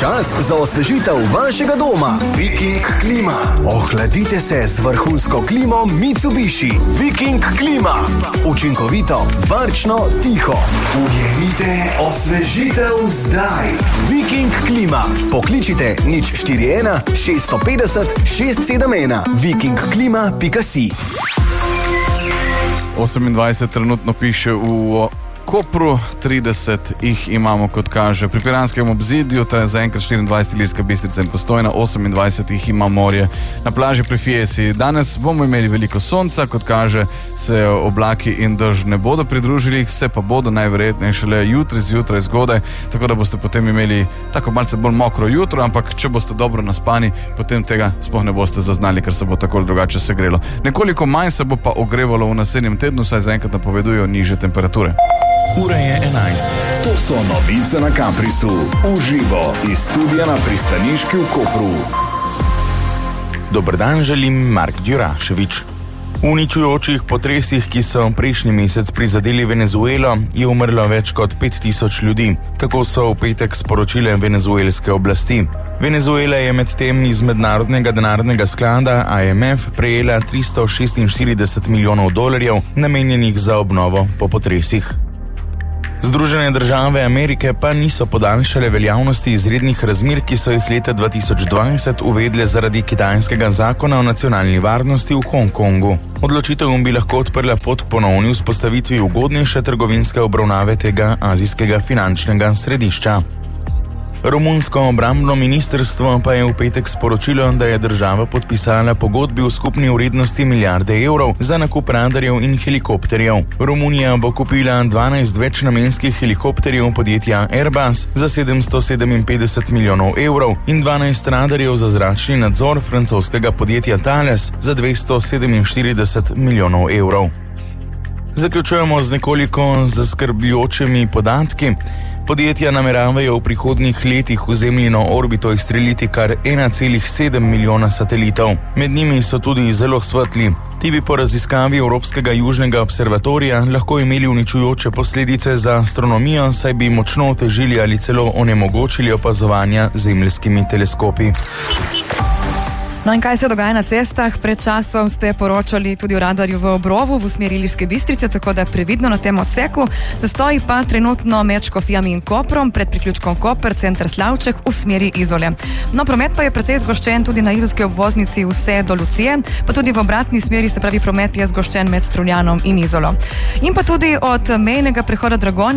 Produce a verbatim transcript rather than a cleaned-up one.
Čas za osvežitev vašega doma. Viking Klima. Ohladite se z vrhunsko klimo Mitsubishi. Viking Klima. Učinkovito, varčno, tiho. Ujemite osvežitev zdaj. Viking Klima. Pokličite nič štiri ena šest pet nula šest sedem ena. viking klima pika si. osemindvajset trenutno piše v Kopru, trideset jih imamo, kot kaže, pri Piranskem obzidju, to je zaenkrat štiriindvajset Ilirska Bistrica in Postojna, osemindvajset jih ima morje. Na plaži pri Fiesi danes bomo imeli veliko sonca, kot kaže, se oblaki in dež ne bodo pridružili, se pa bodo najverjetneje šele jutri zjutraj zgodaj, tako da boste potem imeli tako malce bolj mokro jutro, ampak če boste dobro naspani, potem tega sploh ne boste zaznali, ker se bo tako drugače segrelo. Nekoliko manj se bo pa ogrevalo v naslednjem tednu, saj zaenkrat napovedujejo nižje temperature. Ura je enajst. To so novice na Kaprisu. Uživo iz studia na pristaniški v Kopru. Dober dan želim, Mark Djuraševič. V uničujočih potresih, ki so prejšnji mesec prizadeli Venezuelo, je umrlo več kot pet tisoč ljudi. Tako so v petek sporočile venezuelske oblasti. Venezuela je medtem iz Mednarodnega denarnega sklada I M F prejela tristo šestinštirideset milijonov dolarjev, namenjenih za obnovo po potresih. Združene države Amerike pa niso podaljšale veljavnosti izrednih razmer, ki so jih leta dva tisoč dvajset uvedle zaradi kitajskega zakona o nacionalni varnosti v Hongkongu. Odločitev bi lahko odprla pot k ponovni vzpostavitvi ugodnejše trgovinske obravnave tega azijskega finančnega središča. Romunsko obrambno ministrstvo pa je v petek sporočilo, da je država podpisala pogodbi v skupni vrednosti milijarde evrov za nakup radarjev in helikopterjev. Romunija bo kupila dvanajst večnamenskih helikopterjev podjetja Airbus za sedemsto sedeminpetdeset milijonov evrov in dvanajst radarjev za zračni nadzor francoskega podjetja Thales za dvesto sedeminštirideset milijonov evrov. Zaključujemo z nekoliko zaskrbljujočimi podatki. Podjetja nameravajo v prihodnjih letih v Zemljino orbito izstreliti kar ena celih sedem milijona satelitov. Med njimi so tudi zelo svetli. Ti bi po raziskavi Evropskega južnega observatorija lahko imeli uničujoče posledice za astronomijo, saj bi močno otežili ali celo onemogočili opazovanja z zemeljskimi teleskopi. No in kaj se dogaja na cestah? Pred časom ste poročali tudi o radarju v Obrovu v smeri Ilirske Bistrice, tako da previdno na tem odseku. Zastoji pa trenutno med Škofjami in Koprom pred priključkom Koper, center Slavček v smeri Izole. No, promet pa je precej zgoščen tudi na izolski obvoznici vse do Lucije, pa tudi v obratni smeri, se pravi promet je zgoščen med Strunjanom in Izolo. In pa tudi od mejnega prehoda Dragonja